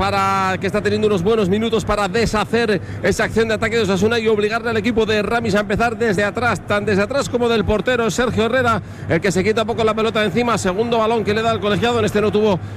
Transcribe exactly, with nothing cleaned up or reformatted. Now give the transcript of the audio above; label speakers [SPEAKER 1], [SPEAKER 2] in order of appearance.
[SPEAKER 1] para que está teniendo unos buenos minutos para deshacer esa acción de ataque de Osasuna y obligarle al equipo de Ramis a empezar desde atrás, tan desde atrás como del portero Sergio Herrera, el que se quita un poco la pelota de encima. Segundo balón que le da al colegiado, en este no tuvo